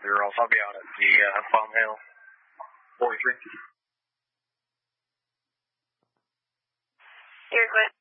either, or else I'll be out at the Palm Hill. 43. You're good.